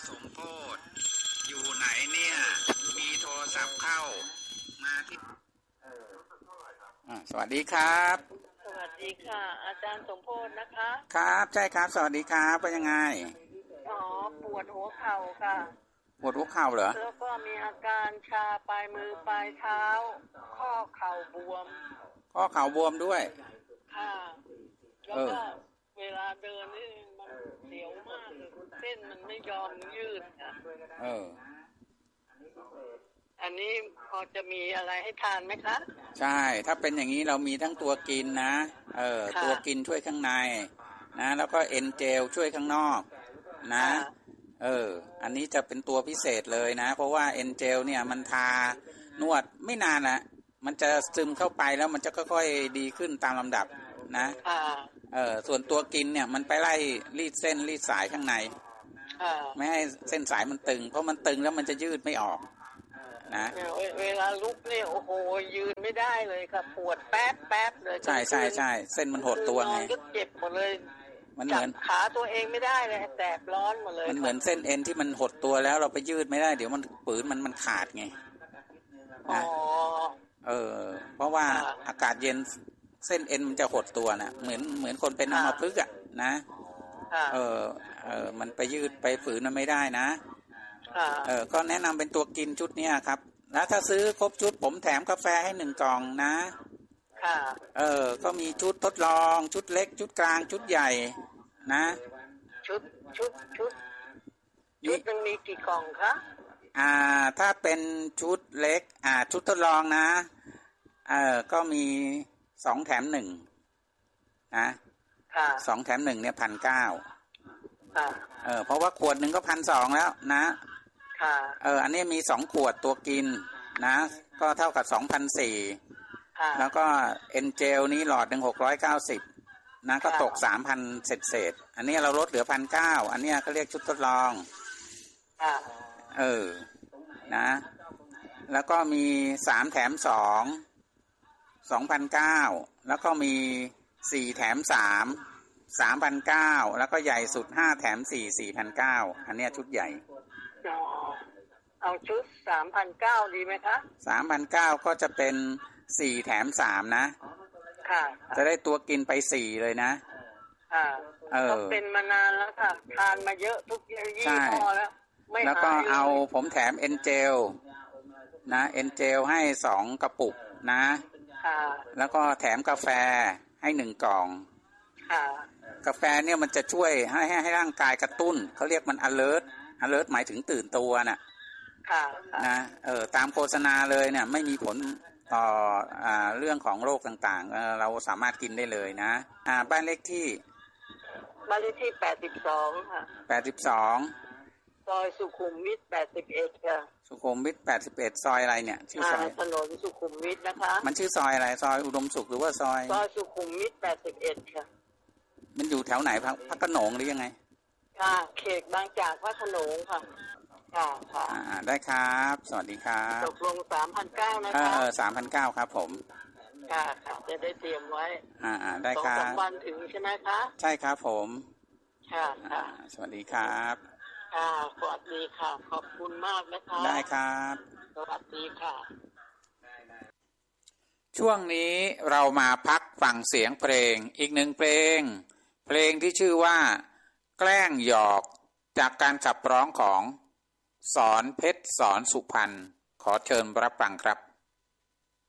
สมโพธิอยู่ไหนเนี่ยมีโทรศัพท์เข้ามาที่สวัสดีครับสวัสดีค่ะอาจารย์สมโพธินะคะครับใช่ครับสวัสดีครับเป็นยังไงปวดหัวเข่าค่ะปวดหัวเข่าเหรอแล้วก็มีอาการชาปลายมือปลายเท้าข้อเข่าบวมข้อเข่าบวมด้วยค่ะแล้วก็เวลาเดินนี่มันเสียวมากเส้นมันไม่ยอมยืดค่ะอันนี้พอจะมีอะไรให้ทานไหมคะใช่ถ้าเป็นอย่างนี้เรามีทั้งตัวกินนะตัวกินช่วยข้างในนะแล้วก็เอนเจลช่วยข้างนอกนะอันนี้จะเป็นตัวพิเศษเลยนะเพราะว่าเอนเจลเนี่ยมันทานวดไม่นานนะมันจะซึมเข้าไปแล้วมันจะค่อยๆดีขึ้นตามลำดับนะส่วนตัวกินเนี่ยมันไปไล่รีดเส้นรีดสายข้างในไม่ให้เส้นสายมันตึงเพราะมันตึงแล้วมันจะยืดไม่ออกนะเวลาลุกเนี่ยโอ้โหยืนไม่ได้เลยค่ะปวดแป๊บเลยใช่เส้นมันหดตัวไงก็เจ็บหมดเลยมันเหมือนขาตัวเองไม่ได้เลยแสบร้อนหมดเลยมันเหมือนเส้นเอ็นที่มันหดตัวแล้วเราไปยืดไม่ได้เดี๋ยวมันปืนมันขาดไงนะเพราะว่าอากาศเย็นเส้นเอ็นมันจะหดตัวนะเหมือนคนเป็นอัมพฤกษ์อ่ะนะมันไปยืดไปฝืนมันไม่ได้นะก็แนะนำเป็นตัวกินชุดนี้ครับแล้วถ้าซื้อครบชุดผมแถมกาแฟให้1 กล่องนะก็มีชุดทดลองชุดเล็กชุดกลางชุดใหญ่นะชุดมันมีกี่กล่องคะถ้าเป็นชุดเล็กชุดทดลองนะก็มี2 แถม 1นะ2 แถม 1เนี่ย1,900เพราะว่าขวดหนึ่งก็1,200แล้วนะอันนี้มี2 ขวดตัวกินนะก็เท่ากับ2,400แล้วก็เอ็นเจลนี้หลอดหนึ่ง690นะก็ตก 3,000 เศษอันนี้เราลดเหลือ1,900อันนี้เขาเรียกชุดทดลองนะแล้วก็มี3 แถม 2 2,900แล้วก็มี4 แถม 3 3,900แล้วก็ใหญ่สุด5 แถม 4 4,900อันนี้ชุดใหญ่เอาชุด 3,900 ดีไหมคะ 3,900ก็จะเป็น4 แถม 3นะจะได้ตัวกินไป4เลยนะก็เป็นมานานแล้วค่ะทานมาเยอะทุกยี่ห้อแล้วแล้วก็เอาผมแถมเอ็นเจลนะเอ็นเจลให้2 กระปุกนะแล้วก็แถมกาแฟให้1 กล่องกาแฟเนี่ยมันจะช่วยให้ร่างกายกระตุ้นเขาเรียกมัน alert หมายถึงตื่นตัวน่ะนะตามโฆษณาเลยเนี่ยไม่มีผลต่อเรื่องของโรคต่างๆเราสามารถกินได้เลยนะบ้านเลขที่ 82ค่ะ82ซอยสุขุมวิท81ค่ะสุขุมวิท81ซอยอะไรเนี่ยชื่อซอยถนนสุขุมวิทนะคะมันชื่อซอยอะไรซอยอุดมสุขหรือว่าซอยสุขุมวิท81ค่ะมันอยู่แถวไหนพระโขนงหรือยังไงค่ะเขตบางจากพระโขนงค่ะได้ครับสวัสดีครับตกลง 3,900 นะคะ 3,900ครับผมค่ะจะได้เตรียมไว้ได้ครับ 2-3 วันถึงใช่ไหมคะใช่ครับผมค่ะสวัสดีครับสวัสดีค่ะขอบคุณมากนะคะได้ครับสวัสดีค่ะช่วงนี้เรามาพักฟังเสียงเพลงอีก1 เพลงที่ชื่อว่าแกล้งหยอกจากการขับร้องของสอนเพชรสอนสุพรรณขอเชิญรับฟังครับ